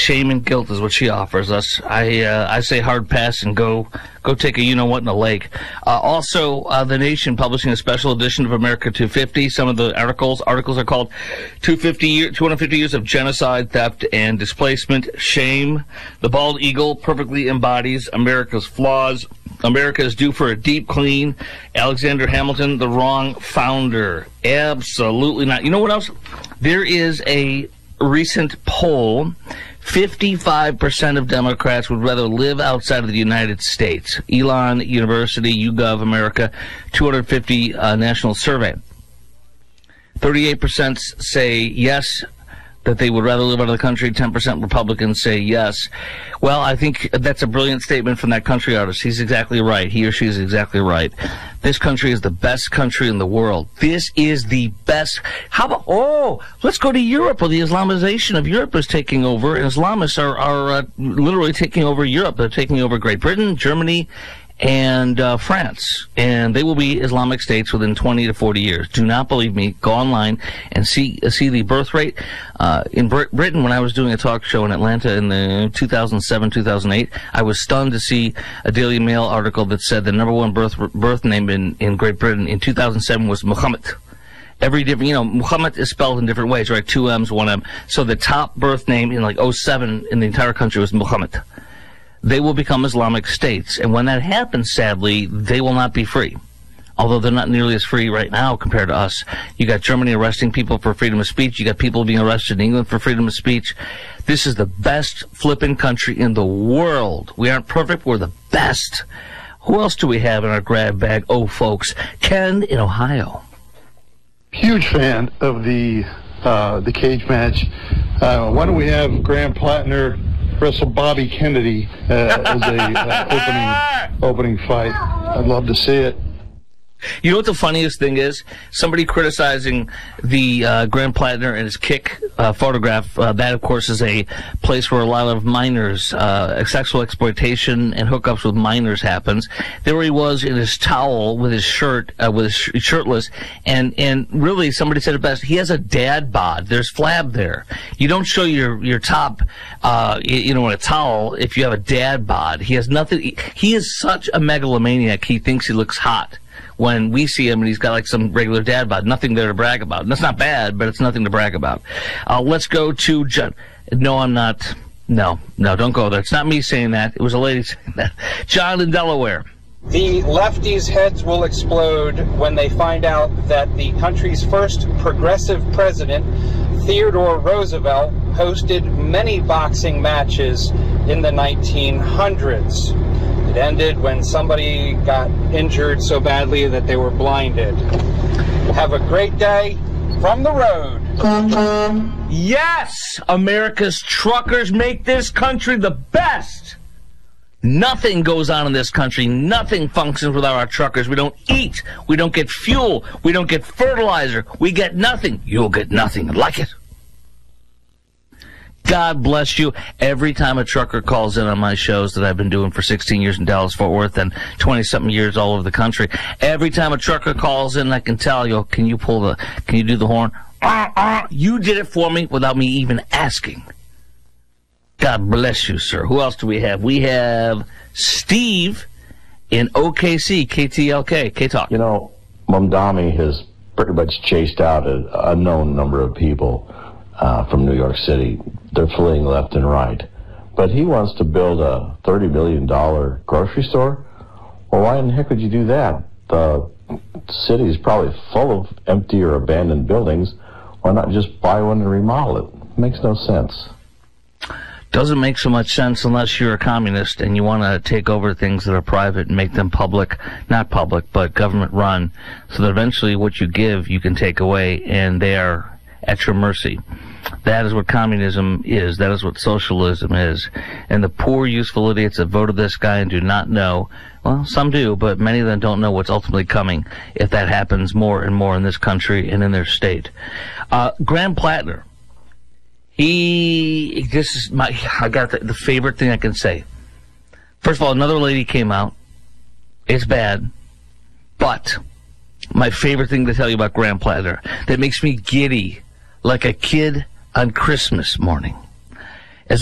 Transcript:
Shame and guilt is what she offers us. I say hard pass and go take a you-know-what in the lake. Also, The Nation publishing a special edition of America 250. Some of the articles are called 250 Years of Genocide, Theft, and Displacement. Shame. The Bald Eagle perfectly embodies America's flaws. America is due for a deep clean. Alexander Hamilton, the wrong founder. Absolutely not. You know what else? There is a recent poll. 55% of Democrats would rather live outside of the United States. Elon University, YouGov America, 250 national survey. 38% say yes, that they would rather live out of the country. 10% Republicans say yes. Well, I think that's a brilliant statement from that country artist. He's exactly right. He or she is exactly right. This country is the best country in the world. This is the best. How about, let's go to Europe, where the Islamization of Europe is taking over. And Islamists are literally taking over Europe. They're taking over Great Britain, Germany, and France, and they will be Islamic states within 20 to 40 years. Do not believe me. Go online and see the birth rate. In Britain, when I was doing a talk show in Atlanta in the 2007-2008, I was stunned to see a Daily Mail article that said the number one birth name in Great Britain in 2007 was Muhammad. Every different, Muhammad is spelled in different ways, right? 2 M's, 1 M. So the top birth name in like 07 in the entire country was Muhammad. They will become Islamic states. And when that happens, sadly, they will not be free. Although they're not nearly as free right now compared to us. You got Germany arresting people for freedom of speech. You got people being arrested in England for freedom of speech. This is the best flipping country in the world. We aren't perfect. We're the best. Who else do we have in our grab bag? Oh, folks. Ken in Ohio. Huge fan of the cage match. Why don't we have Graham Plattner wrestle Bobby Kennedy as a opening fight? I'd love to see it. You know what the funniest thing is? Somebody criticizing the Graham Plattner and his kick photograph. That, of course, is a place where a lot of minors, sexual exploitation and hookups with minors happens. There he was in his towel with his shirt, shirtless, and really, somebody said it best, he has a dad bod. There's flab there. You don't show your top, in a towel if you have a dad bod. He has nothing. He is such a megalomaniac, he thinks he looks hot. When we see him and he's got like some regular dad bod, nothing there to brag about. And that's not bad, but it's nothing to brag about. Let's go to John. No, I'm not. No, don't go there. It's not me saying that. It was a lady saying that. John in Delaware. The lefties' heads will explode when they find out that the country's first progressive president, Theodore Roosevelt, hosted many boxing matches in the 1900s. It ended when somebody got injured so badly that they were blinded. Have a great day from the road. Yes! America's truckers make this country the best. Nothing goes on in this country. Nothing functions without our truckers. We don't eat. We don't get fuel. We don't get fertilizer. We get nothing. You'll get nothing like it. God bless you. Every time a trucker calls in on my shows that I've been doing for 16 years in Dallas-Fort Worth and 20-something years all over the country, every time a trucker calls in, I can tell you, can you do the horn? You did it for me without me even asking. God bless you, sir. Who else do we have? We have Steve in OKC, KTLK, K-Talk. Mamdani has pretty much chased out an unknown number of people from New York City. They're fleeing left and right. But he wants to build a $30 billion grocery store? Well, why in the heck would you do that? The city is probably full of empty or abandoned buildings. Why not just buy one and remodel it? Makes no sense. Doesn't make so much sense unless you're a communist and you want to take over things that are private and make them public, not public, but government run, so that eventually what you give you can take away and they are at your mercy. That is what communism is. That is what socialism is. And the poor, useful idiots that voted this guy and do not know, well, some do, but many of them don't know what's ultimately coming if that happens more and more in this country and in their state. Graham Plattner. I got the favorite thing I can say. First of all, another lady came out. It's bad. But my favorite thing to tell you about Graham Plattner that makes me giddy like a kid on Christmas morning.